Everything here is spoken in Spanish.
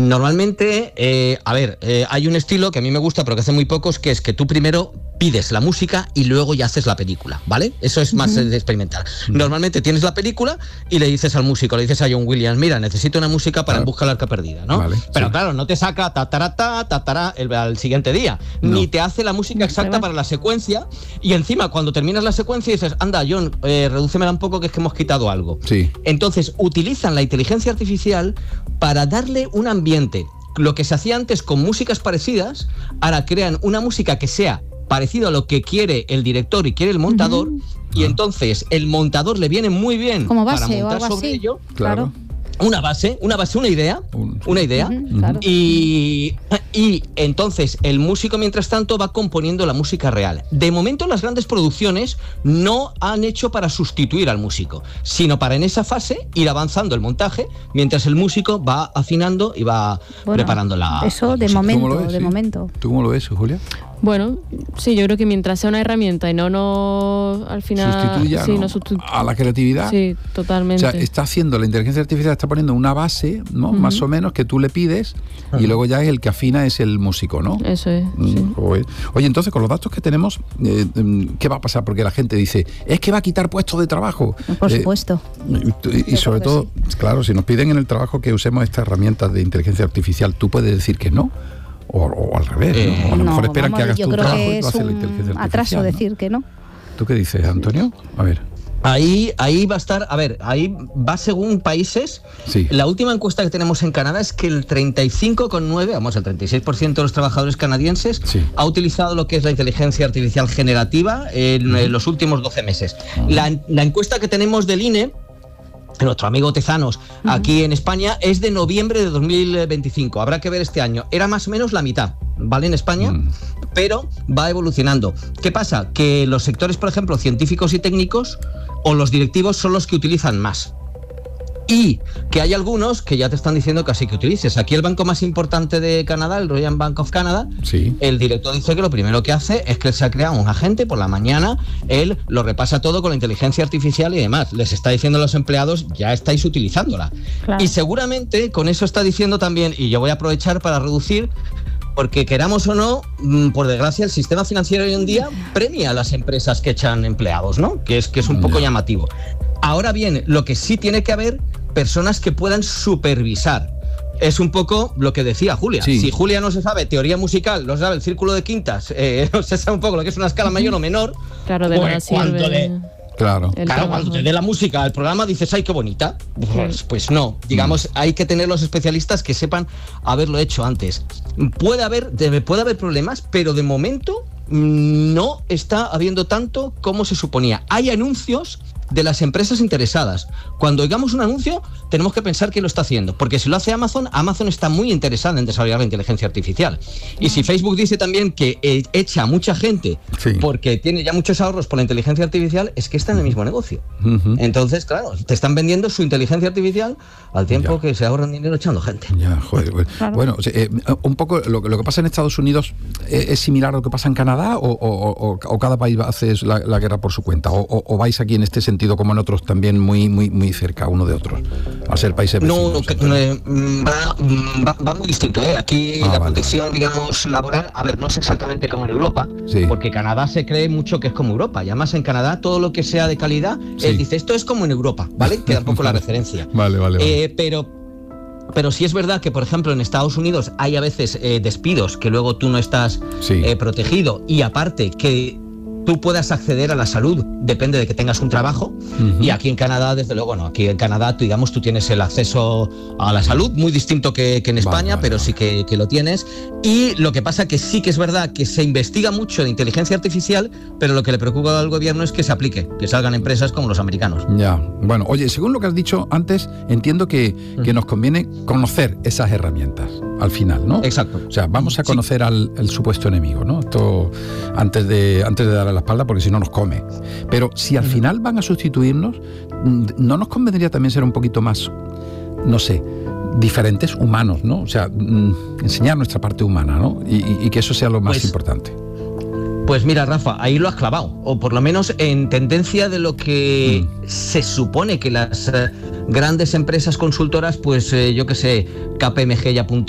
Normalmente, hay un estilo que a mí me gusta, pero que hace muy pocos, que es que tú primero pides la música y luego ya haces la película, ¿vale? Eso es más de experimentar. Normalmente tienes la película y le dices al músico, le dices a John Williams, mira, necesito una música para En busca del arca perdida, ¿no? Vale, pero claro, no te saca tatará al siguiente día, ni te hace la música exacta para la secuencia, y encima cuando terminas la secuencia dices, anda, John, redúcemela un poco que es que hemos quitado algo. Sí. Entonces utilizan la inteligencia artificial para darle un ambiente. Lo que se hacía antes con músicas parecidas, ahora crean una música que sea parecido a lo que quiere el director y quiere el montador, y entonces el montador le viene muy bien como base, para montar o algo sobre así. ello. Claro. Una base, una idea, claro. y entonces el músico mientras tanto va componiendo la música real. De momento las grandes producciones no han hecho para sustituir al músico, sino para en esa fase ir avanzando el montaje mientras el músico va afinando y va preparando la eso la de música. momento. ¿Tú cómo lo ves, Julia? Bueno, sí, yo creo que mientras sea una herramienta y no al final sustituya, sí, ¿no? A la creatividad. Sí, totalmente. O sea, está haciendo la inteligencia artificial, está poniendo una base, ¿no? Más o menos, que tú le pides, y luego ya es el que afina es el músico, ¿no? Eso es. Sí. Oye, entonces con los datos que tenemos, ¿qué va a pasar? Porque la gente dice, es que va a quitar puestos de trabajo. Por supuesto. Y sobre todo, claro, si nos piden en el trabajo que usemos estas herramientas de inteligencia artificial, tú puedes decir que no. O al revés, ¿no? A lo mejor esperan que hagas tu trabajo y lo hace la inteligencia artificial. Atraso decir que no. ¿Tú qué dices, Antonio? A ver. Ahí va a estar, ahí va según países. Sí. La última encuesta que tenemos en Canadá es que el 35,9%, el 36% de los trabajadores canadienses ha utilizado lo que es la inteligencia artificial generativa en los últimos 12 meses. La encuesta que tenemos del INE, nuestro amigo Tezanos, aquí en España, es de noviembre de 2025. Habrá que ver este año. Era más o menos la mitad, ¿vale? En España, pero va evolucionando. ¿Qué pasa? Que los sectores, por ejemplo, científicos y técnicos, o los directivos, son los que utilizan más. Y que hay algunos que ya te están diciendo que así que utilices. Aquí el banco más importante de Canadá, el Royal Bank of Canada, el director dice que lo primero que hace es que se ha creado un agente por la mañana, él lo repasa todo con la inteligencia artificial y demás. Les está diciendo a los empleados, ya estáis utilizándola. Claro. Y seguramente con eso está diciendo también, y yo voy a aprovechar para reducir, porque queramos o no, por desgracia, el sistema financiero hoy en día premia a las empresas que echan empleados, ¿no? Que es un poco llamativo. Ahora bien, lo que sí tiene que haber personas que puedan supervisar. Es un poco lo que decía Julia. Sí. Si Julia no se sabe teoría musical, no sabe el círculo de quintas, no se sabe un poco lo que es una escala mayor o menor, claro, de nada sirve. Claro, cuando te dé la música al programa dices, ¡ay, qué bonita! Pues no, digamos, hay que tener los especialistas que sepan haberlo hecho antes. Puede haber problemas, pero de momento no está habiendo tanto como se suponía. Hay anuncios de las empresas interesadas. Cuando oigamos un anuncio, tenemos que pensar quién lo está haciendo, porque si lo hace Amazon está muy interesada en desarrollar la inteligencia artificial. Y si Facebook dice también que echa a mucha gente porque tiene ya muchos ahorros por la inteligencia artificial, es que está en el mismo negocio. Entonces, claro, te están vendiendo su inteligencia artificial al tiempo que se ahorran dinero echando gente. Bueno, un poco lo que pasa en Estados Unidos es similar a lo que pasa en Canadá, o cada país hace la guerra por su cuenta, o vais aquí en este sentido como en otros también muy cerca uno de otros, al ser países vecinos. Va muy distinto, ¿eh? Aquí la protección, digamos, laboral, no es exactamente como en Europa, porque Canadá se cree mucho que es como Europa, y además en Canadá todo lo que sea de calidad, dice, esto es como en Europa, ¿vale? Queda un poco la referencia. Vale. Pero sí es verdad que, por ejemplo, en Estados Unidos hay a veces despidos que luego tú no estás protegido, y aparte que tú puedas acceder a la salud, depende de que tengas un trabajo, y aquí en Canadá, desde luego no, aquí en Canadá tú tienes el acceso a la salud, muy distinto que en España, pero sí que lo tienes, y lo que pasa que sí que es verdad que se investiga mucho de inteligencia artificial, pero lo que le preocupa al gobierno es que se aplique, que salgan empresas como los americanos. Ya, bueno, oye, según lo que has dicho antes, entiendo que nos conviene conocer esas herramientas al final, ¿no? Exacto. O sea, vamos a conocer al supuesto enemigo, ¿no? Esto antes de darle la espalda, porque si no nos come. Pero si al final van a sustituirnos, ¿no nos convendría también ser un poquito más, no sé, diferentes, humanos, ¿no? O sea, enseñar nuestra parte humana, ¿no? Y que eso sea lo más importante. Pues mira, Rafa, ahí lo has clavado, o por lo menos en tendencia de lo que se supone que las grandes empresas consultoras, pues yo qué sé, KPMG ya apuntó